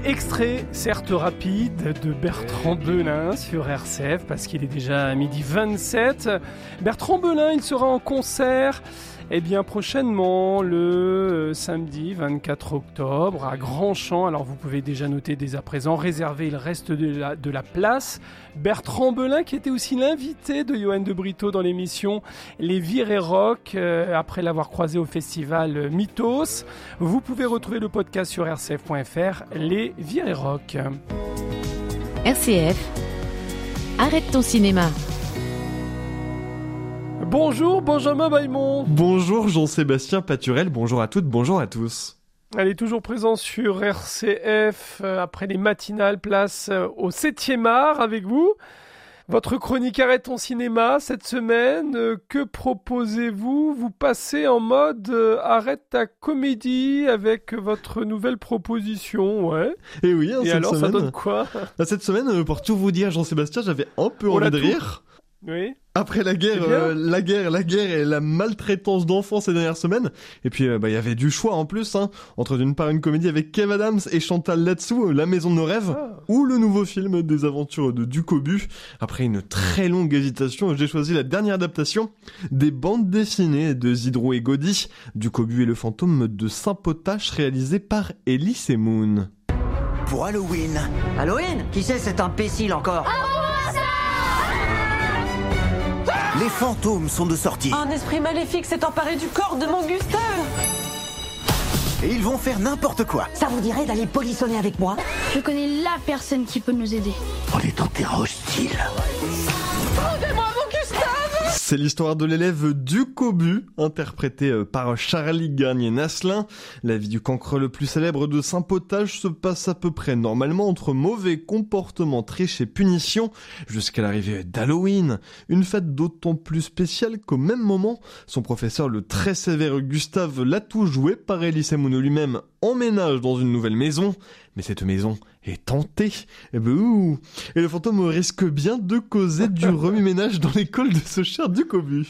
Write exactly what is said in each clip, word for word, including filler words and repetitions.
Extrait, certes rapide, de Bertrand Belin sur R C F, parce qu'il est déjà à midi vingt-sept. Bertrand Belin, il sera en concert eh bien, prochainement, le samedi vingt-quatre octobre, à Grand-Champ. Alors, vous pouvez déjà noter dès à présent, réserver le reste de la, de la place. Bertrand Belin, qui était aussi l'invité de Johan de Brito dans l'émission Les Virées Rock, euh, après l'avoir croisé au festival Mythos. Vous pouvez retrouver le podcast sur r c f point f r, Les Virées Rock. R C F, arrête ton cinéma. Bonjour Benjamin Bailmont. Bonjour Jean-Sébastien Paturel, bonjour à toutes, bonjour à tous. Elle est toujours présente sur R C F, euh, après les matinales, place euh, au septième art avec vous. Votre chronique Arrête ton cinéma, cette semaine, euh, que proposez-vous ? Vous passez en mode euh, Arrête ta comédie avec votre nouvelle proposition, ouais. Et oui, hein, Et cette alors, semaine, ça donne quoi ? Cette semaine, pour tout vous dire, Jean-Sébastien, j'avais un peu On envie l'a de tout. rire. Oui. Après la guerre, euh, la guerre, la guerre et la maltraitance d'enfants ces dernières semaines. Et puis, euh, bah, il y avait du choix en plus, hein, entre d'une part une comédie avec Kev Adams et Chantal Latsou, La Maison de nos rêves, Ah. ou le nouveau film des aventures de Ducobu. Après une très longue hésitation, j'ai choisi la dernière adaptation des bandes dessinées de Zidrou et Gaudy, Ducobu et le fantôme de Saint-Potache, réalisé par Elie Semoun. Pour Halloween. Halloween ? Qui c'est cet imbécile encore ? Les fantômes sont de sortie. Un esprit maléfique s'est emparé du corps de mon Gustave. Et ils vont faire n'importe quoi. Ça vous dirait d'aller polissonner avec moi ? Je connais la personne qui peut nous aider. On est en terrain hostile. Rendez-moi mon Gustave. C'est l'histoire de l'élève Ducobu, interprété par Charlie Garnier-Nasselin. La vie du cancre le plus célèbre de Saint-Potage se passe à peu près normalement entre mauvais comportements, triche et punition, jusqu'à l'arrivée d'Halloween. Une fête d'autant plus spéciale qu'au même moment, son professeur le très sévère Gustave Latou, joué par Elie Semoun lui-même, emménage dans une nouvelle maison. Mais cette maison est hantée. Et, ben, ouh. Et le fantôme risque bien de causer du remue-ménage dans l'école de ce cher Ducobu.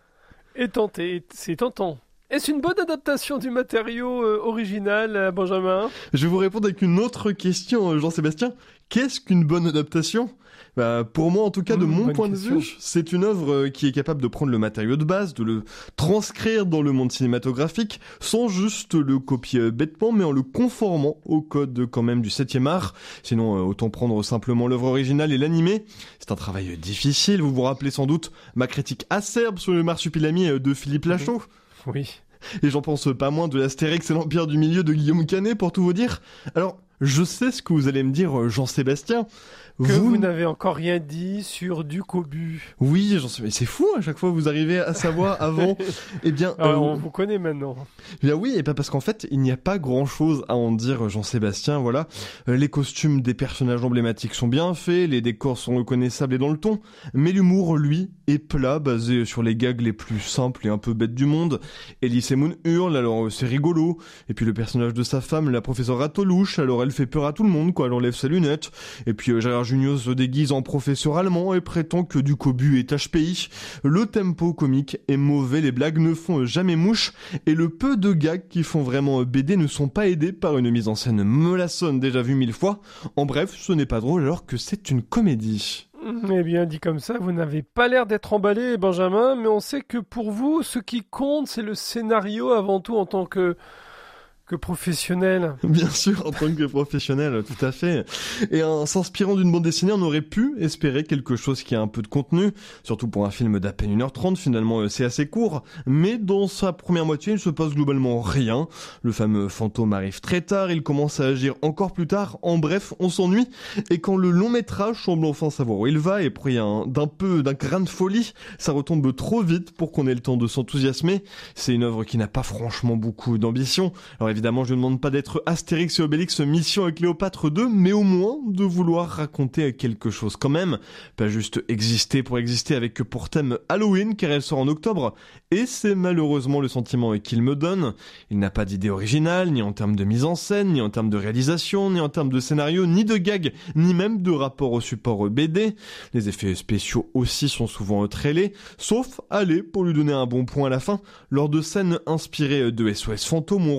Et tenté, c'est tentant. Est-ce une bonne adaptation du matériau euh, original, euh, Benjamin ? Je vais vous répondre avec une autre question, Jean-Sébastien. Qu'est-ce qu'une bonne adaptation ? Bah, pour moi, en tout cas, de Mmh, mon bonne point question. de vue, c'est une œuvre qui est capable de prendre le matériau de base, de le transcrire dans le monde cinématographique, sans juste le copier bêtement, mais en le conformant au code quand même du septième art. Sinon, euh, autant prendre simplement l'œuvre originale et l'animer. C'est un travail difficile. Vous vous rappelez sans doute ma critique acerbe sur le Marsupilami de Philippe Lachaud. Oui. Et j'en pense pas moins de l'Astérix et l'Empire du Milieu de Guillaume Canet, pour tout vous dire. Alors, je sais ce que vous allez me dire, Jean-Sébastien. Que vous, vous n'avez encore rien dit sur Ducobu. Oui, j'en sais, mais c'est fou, à chaque fois vous arrivez à savoir avant. Eh bien, Ah, euh, on vous connaît maintenant. eh bien oui, et pas parce qu'en fait, il n'y a pas grand-chose à en dire, Jean-Sébastien, voilà. Euh, les costumes des personnages emblématiques sont bien faits, les décors sont reconnaissables et dans le ton, mais l'humour, lui, est plat, basé sur les gags les plus simples et un peu bêtes du monde. Elie Semoun hurle, alors euh, c'est rigolo. Et puis le personnage de sa femme, la professeure Ratolouche, alors elle fait peur à tout le monde, quoi, elle enlève ses lunettes. Et puis euh, Gérard Jugnot se déguise en professeur allemand et prétend que Ducobu est H P I. Le tempo comique est mauvais, les blagues ne font jamais mouche, et le peu de gags qui font vraiment B D ne sont pas aidés par une mise en scène mollassonne déjà vue mille fois. En bref, ce n'est pas drôle alors que c'est une comédie. Eh bien, dit comme ça, vous n'avez pas l'air d'être emballé, Benjamin, mais on sait que pour vous, ce qui compte, c'est le scénario avant tout en tant que... que professionnel. Bien sûr, en tant que professionnel, tout à fait. Et en s'inspirant d'une bande dessinée, on aurait pu espérer quelque chose qui a un peu de contenu, surtout pour un film d'à peine une heure trente, finalement c'est assez court, mais dans sa première moitié, il se passe globalement rien. Le fameux fantôme arrive très tard, il commence à agir encore plus tard, en bref, on s'ennuie, et quand le long métrage semble enfin savoir où il va, et pris un, d'un peu, d'un grain de folie, ça retombe trop vite pour qu'on ait le temps de s'enthousiasmer. C'est une œuvre qui n'a pas franchement beaucoup d'ambition. Alors évidemment, je ne demande pas d'être Astérix et Obélix Mission avec Cléopâtre deux, mais au moins de vouloir raconter quelque chose quand même. Pas juste exister pour exister avec pour thème Halloween, car elle sort en octobre, et c'est malheureusement le sentiment qu'il me donne. Il n'a pas d'idée originale, ni en termes de mise en scène, ni en termes de réalisation, ni en termes de scénario, ni de gag, ni même de rapport au support B D. Les effets spéciaux aussi sont souvent très laids, sauf, allez, pour lui donner un bon point à la fin, lors de scènes inspirées de S O S Fantôme, on retrouve les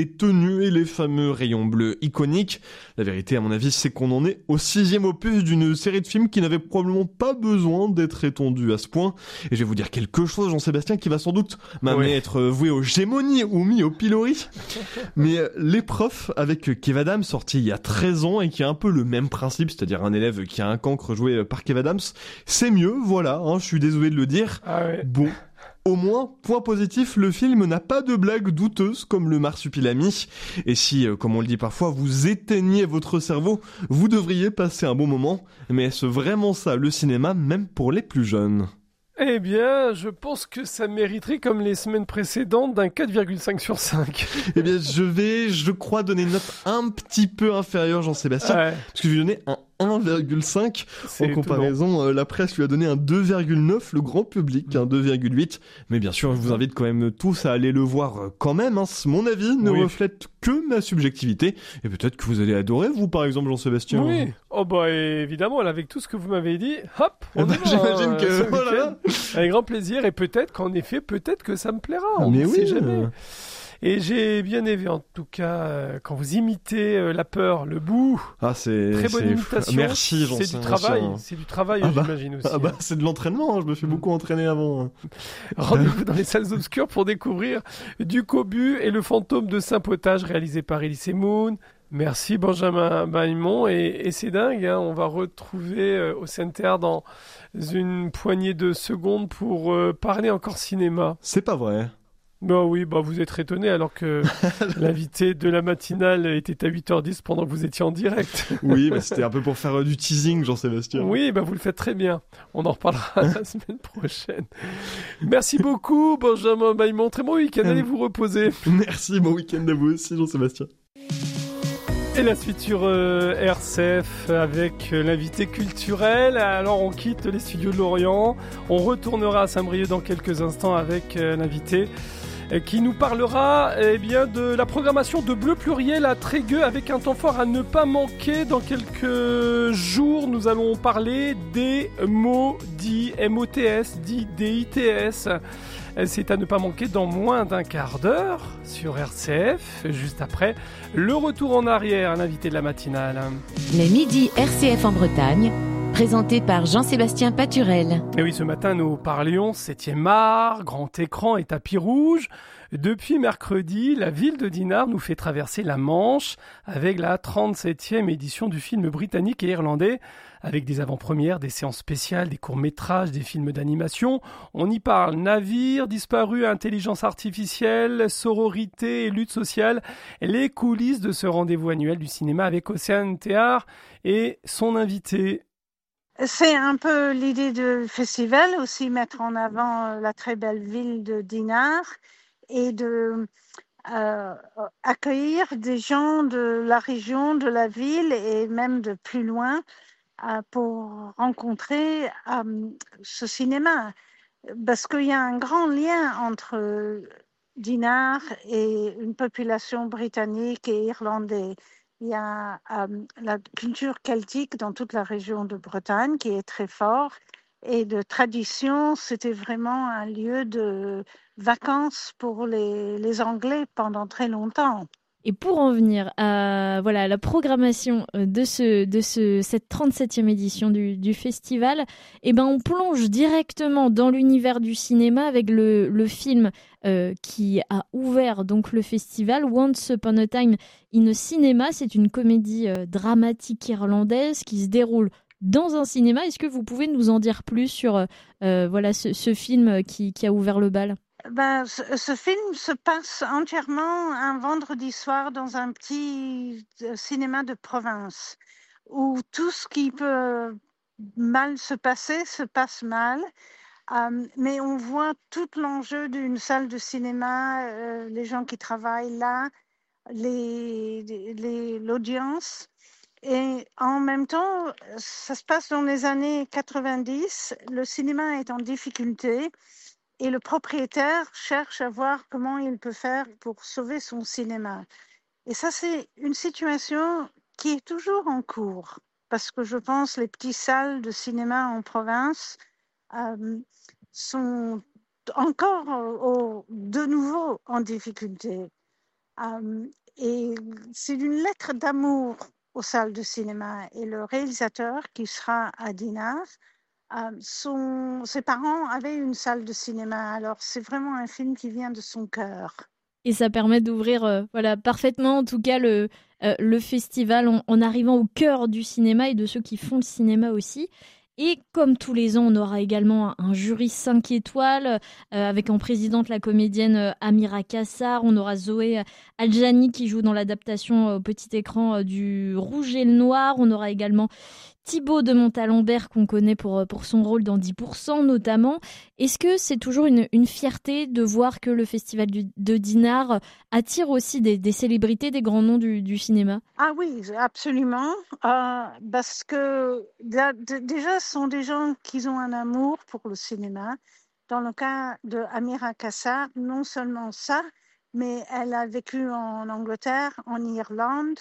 les tenues et les fameux rayons bleus iconiques. La vérité, à mon avis, c'est qu'on en est au sixième opus d'une série de films qui n'avait probablement pas besoin d'être étendue à ce point. Et je vais vous dire quelque chose, Jean-Sébastien, qui va sans doute m'amener Oui. à être voué aux gémonies ou mis au pilori. Mais euh, Les Profs, avec Kev Adams, sorti il y a treize ans et qui a un peu le même principe, c'est-à-dire un élève qui a un cancre joué par Kev Adams, c'est mieux, voilà, hein, je suis désolé de le dire. Ah ouais. Bon. Au moins, point positif, le film n'a pas de blagues douteuses comme le marsupilami. Et si, euh, comme on le dit parfois, vous éteignez votre cerveau, vous devriez passer un bon moment. Mais est-ce vraiment ça, le cinéma, même pour les plus jeunes ? Eh bien, je pense que ça mériterait, comme les semaines précédentes, d'un quatre virgule cinq sur cinq. Eh bien, je vais, je crois, donner une note un petit peu inférieure, Jean-Sébastien, Ouais, parce que je vais donner un un virgule cinq. c'est En étonnant. comparaison, euh, la presse lui a donné un deux virgule neuf, le grand public, un deux virgule huit. Mais bien sûr, je vous invite quand même tous à aller le voir euh, quand même. Hein. Mon avis ne Oui. reflète que ma subjectivité. Et peut-être que vous allez adorer, vous, par exemple, Jean-Sébastien. Oui, oh bah évidemment, là, avec tout ce que vous m'avez dit, hop, on Eh ben, y va, j'imagine hein, que- ce voilà. week-end. Avec grand plaisir, et peut-être qu'en effet, peut-être que ça me plaira, on Mais ne oui. sait jamais. Et j'ai bien aimé, en tout cas, euh, quand vous imitez euh, la peur, le bout, Ah, c'est... très bonne c'est- imitation. Merci, C'est du Jean-Sébastien. travail, c'est du travail, Ah bah, j'imagine aussi. Ah bah, hein. c'est de l'entraînement, hein. Je me suis beaucoup entraîné avant. hein. Rendez-vous dans les salles obscures pour découvrir Du Cobu et le fantôme de Saint-Potage, réalisé par Elise Moon. Merci Benjamin Baimon, et, et c'est dingue, hein, on va retrouver euh, au Center dans une poignée de secondes pour euh, parler encore cinéma. C'est pas vrai. Bah oui, bah vous êtes étonné alors que l'invité de la matinale était à huit heures dix pendant que vous étiez en direct. Oui, bah, c'était un peu pour faire euh, du teasing, Jean-Sébastien. Oui, bah vous le faites très bien. On en reparlera la semaine prochaine. Merci beaucoup Benjamin Baimon, très bon week-end, allez vous reposer. Merci, bon week-end à vous aussi, Jean-Sébastien. Et la suite sur euh, R C F avec euh, l'invité culturel. Alors on quitte les studios de Lorient, on retournera à Saint-Brieuc dans quelques instants avec euh, l'invité euh, qui nous parlera eh bien, de la programmation de Bleu Pluriel à Trégueux avec un temps fort à ne pas manquer. Dans quelques jours, nous allons parler des mots dits M O T S, dits D I T S. C'est à ne pas manquer dans moins d'un quart d'heure sur R C F. Juste après, le retour en arrière, l'invité de la matinale. Les midis R C F en Bretagne, présenté par Jean-Sébastien Paturel. Et oui, ce matin, nous parlions septième art, grand écran et tapis rouge. Depuis mercredi, la ville de Dinard nous fait traverser la Manche avec la trente-septième édition du film britannique et irlandais, avec des avant-premières, des séances spéciales, des courts-métrages, des films d'animation. On y parle navire, disparu, intelligence artificielle, sororité et lutte sociale. Les coulisses de ce rendez-vous annuel du cinéma avec Océane Théard et son invité. C'est un peu l'idée du festival, aussi mettre en avant la très belle ville de Dinard et de euh, accueillir des gens de la région, de la ville et même de plus loin euh, pour rencontrer euh, ce cinéma. Parce qu'il y a un grand lien entre Dinard et une population britannique et irlandaise. Il y a euh, la culture celtique dans toute la région de Bretagne qui est très forte. Et de tradition, c'était vraiment un lieu de vacances pour les, les Anglais pendant très longtemps. Et pour en venir à voilà, la programmation de, ce, de ce, cette trente-septième édition du, du festival, eh ben on plonge directement dans l'univers du cinéma avec le, le film euh, qui a ouvert donc le festival, Once Upon a Time in a Cinema. C'est une comédie euh, dramatique irlandaise qui se déroule dans un cinéma. Est-ce que vous pouvez nous en dire plus sur euh, voilà, ce, ce film qui, qui a ouvert le bal ? Ben, ce, ce film se passe entièrement un vendredi soir dans un petit cinéma de province où tout ce qui peut mal se passer se passe mal. Euh, mais on voit tout l'enjeu d'une salle de cinéma, euh, les gens qui travaillent là, les, les, l'audience. Et en même temps, ça se passe dans les années quatre-vingt-dix, le cinéma est en difficulté. Et le propriétaire cherche à voir comment il peut faire pour sauver son cinéma. Et ça, c'est une situation qui est toujours en cours. Parce que je pense que les petites salles de cinéma en province euh, sont encore au, de nouveau en difficulté. Euh, et c'est une lettre d'amour aux salles de cinéma. Et le réalisateur qui sera à Dinard, euh, son, ses parents avaient une salle de cinéma. Alors c'est vraiment un film qui vient de son cœur. Et ça permet d'ouvrir euh, voilà, parfaitement, en tout cas, le, euh, le festival en, en arrivant au cœur du cinéma et de ceux qui font le cinéma aussi. Et comme tous les ans, on aura également un jury cinq étoiles euh, avec en présidente la comédienne euh, Amira Kassar. On aura Zoé Aljani qui joue dans l'adaptation euh, au petit écran euh, du Rouge et le Noir. On aura également Thibaut de Montalembert qu'on connaît pour, pour son rôle dans dix pour cent notamment. Est-ce que c'est toujours une, une fierté de voir que le festival du, de Dinard attire aussi des, des célébrités, des grands noms du, du cinéma? Ah oui, absolument. Euh, parce que d- d- déjà, ce sont des gens qui ont un amour pour le cinéma. Dans le cas de Amira Kassar, non seulement ça, mais elle a vécu en Angleterre, en Irlande,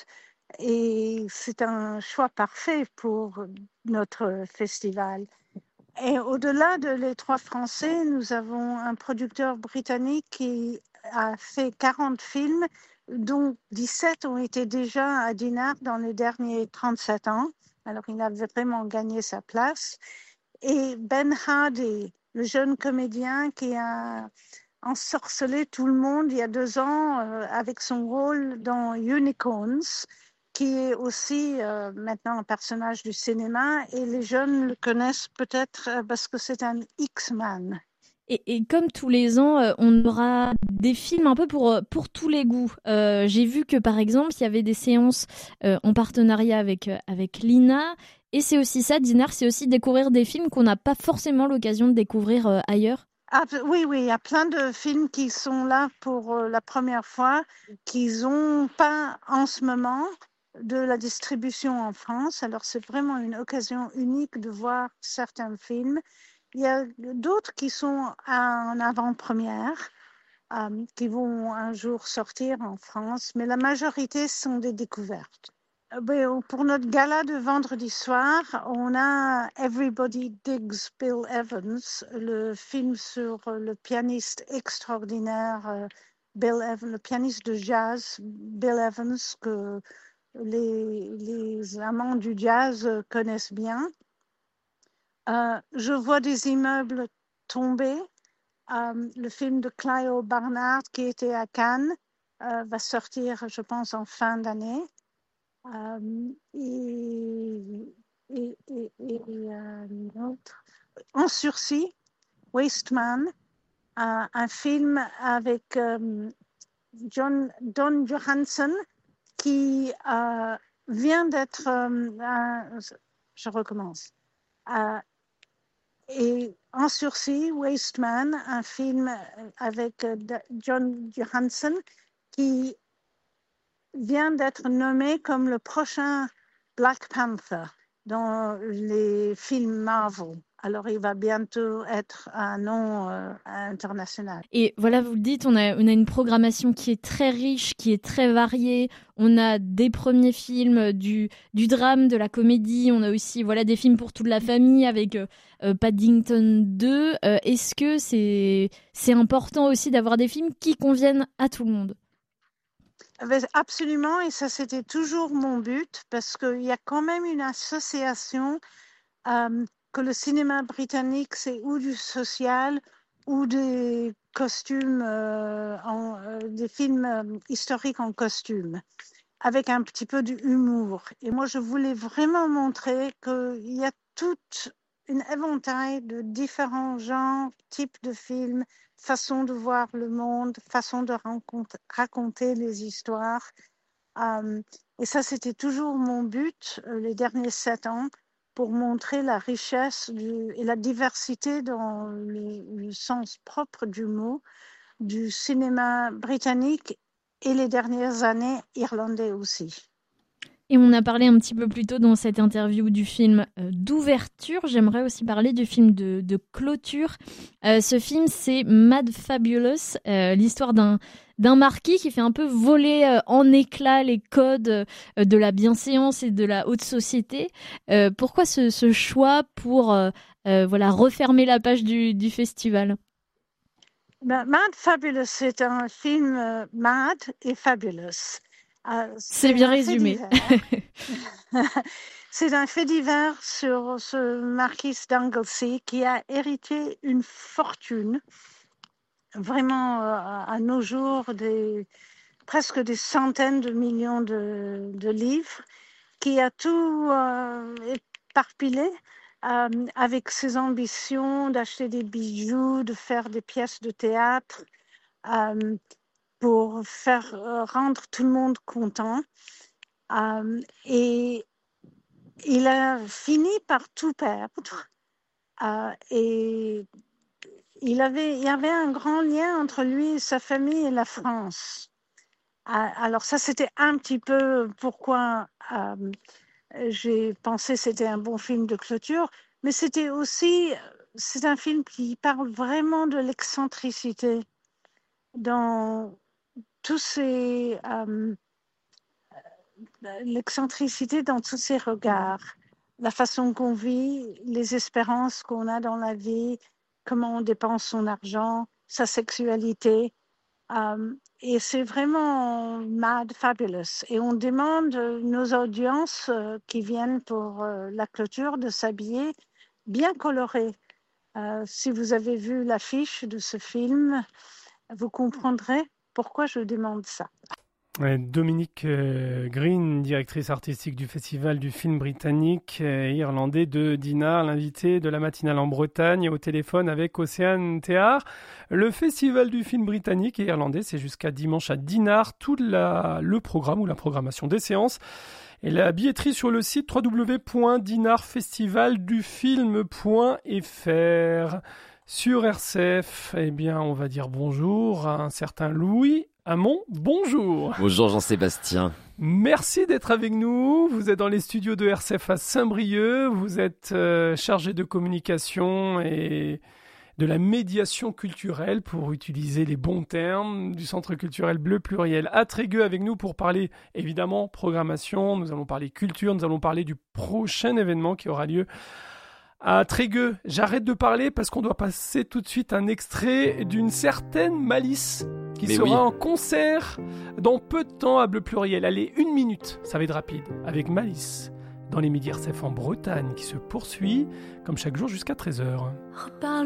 et c'est un choix parfait pour notre festival. Et au-delà de les trois Français, nous avons un producteur britannique qui a fait quarante films, dont dix-sept ont été déjà à Dinard dans les derniers trente-sept ans. Alors, il a vraiment gagné sa place. Et Ben Hardy, le jeune comédien qui a ensorcelé tout le monde il y a deux ans euh, avec son rôle dans Unicorns, qui est aussi euh, maintenant un personnage du cinéma, et les jeunes le connaissent peut-être euh, parce que c'est un X-Man. Et, et comme tous les ans, euh, on aura des films un peu pour, pour tous les goûts. Euh, j'ai vu que par exemple, il y avait des séances euh, en partenariat avec, euh, avec Lina. Et c'est aussi ça, Dinard, c'est aussi découvrir des films qu'on n'a pas forcément l'occasion de découvrir euh, ailleurs. Ah, oui, oui, il y a plein de films qui sont là pour euh, la première fois, qu'ils n'ont pas en ce moment de la distribution en France. Alors, c'est vraiment une occasion unique de voir certains films. Il y a d'autres qui sont en avant-première, euh, qui vont un jour sortir en France, mais la majorité sont des découvertes. Pour notre gala de vendredi soir, on a Everybody Digs Bill Evans, le film sur le pianiste extraordinaire Bill Evans, le pianiste de jazz Bill Evans, que les, les amants du jazz connaissent bien. Euh, je vois des immeubles tomber. Euh, le film de Clio Barnard qui était à Cannes euh, va sortir, je pense, en fin d'année. Euh, et, et, et, et euh, autre. En sursis, Wasteman, euh, un film avec euh, John, Don Johansson qui euh, vient d'être, euh, euh, je recommence, euh, et en sursis, Wasteman, un film avec euh, John Johansson qui vient d'être nommé comme le prochain Black Panther dans les films Marvel. Alors, il va bientôt être un nom euh, international. Et voilà, vous le dites, on a, on a une programmation qui est très riche, qui est très variée. On a des premiers films, du, du drame, de la comédie. On a aussi voilà, des films pour toute la famille avec euh, Paddington deux. Euh, est-ce que c'est, c'est important aussi d'avoir des films qui conviennent à tout le monde ? Absolument, et ça c'était toujours mon but, parce qu'il y a quand même une association euh, que le cinéma britannique, c'est ou du social ou des costumes, euh, en, euh, des films euh, historiques en costume, avec un petit peu d'humour. Et moi, je voulais vraiment montrer qu'il y a toute une éventail de différents genres, types de films, façon de voir le monde, façon de raconter les histoires. Euh, et ça, c'était toujours mon but euh, les derniers sept ans, pour montrer la richesse du, et la diversité dans le, le sens propre du mot du cinéma britannique et les dernières années irlandais aussi. Et on a parlé un petit peu plus tôt dans cette interview du film euh, d'ouverture. J'aimerais aussi parler du film de, de clôture. Euh, ce film, c'est Mad Fabulous, euh, l'histoire d'un, d'un marquis qui fait un peu voler euh, en éclats les codes euh, de la bienséance et de la haute société. Euh, pourquoi ce, ce choix pour euh, euh, voilà, refermer la page du, du festival ? Ben, Mad Fabulous, c'est un film euh, mad et fabulous. Euh, c'est bien résumé. C'est un fait divers sur ce marquis d'Anglesey qui a hérité une fortune, vraiment euh, à nos jours, des, presque des centaines de millions de, de livres, qui a tout euh, éparpillé euh, avec ses ambitions d'acheter des bijoux, de faire des pièces de théâtre euh, pour faire euh, rendre tout le monde content. Euh, et il a fini par tout perdre euh, et il, avait, il y avait un grand lien entre lui et sa famille et la France. Euh, alors ça, c'était un petit peu pourquoi euh, j'ai pensé que c'était un bon film de clôture, mais c'était aussi, c'est un film qui parle vraiment de l'excentricité dans tous ces... Euh, l'excentricité dans tous ses regards, la façon qu'on vit, les espérances qu'on a dans la vie, comment on dépense son argent, sa sexualité. Um, et c'est vraiment mad fabulous. Et on demande nos audiences euh, qui viennent pour euh, la clôture de s'habiller bien colorées. Euh, si vous avez vu l'affiche de ce film, vous comprendrez pourquoi je demande ça. Dominique Green, directrice artistique du Festival du film britannique et irlandais de Dinard, l'invité de la matinale en Bretagne, au téléphone avec Océane Théard. Le Festival du film britannique et irlandais, c'est jusqu'à dimanche à Dinard, tout la, le programme ou la programmation des séances. Et la billetterie sur le site w w w point dinard festival du film point f r. Sur R C F, eh bien, on va dire bonjour à un certain Louis Hamon. Bonjour. Bonjour Jean-Sébastien. Merci d'être avec nous. Vous êtes dans les studios de R C F à Saint-Brieuc. Vous êtes euh, chargé de communication et de la médiation culturelle, pour utiliser les bons termes, du Centre culturel Bleu Pluriel à Trégueux, avec nous pour parler évidemment programmation. Nous allons parler culture, nous allons parler du prochain événement qui aura lieu à Trégueux. J'arrête de parler parce qu'on doit passer tout de suite un extrait d'une certaine Malice qui Mais sera oui. en concert dans peu de temps à Bleu Pluriel. Allez, une minute, ça va être rapide, avec Malice dans les Midi R C F en Bretagne qui se poursuit comme chaque jour jusqu'à treize heures.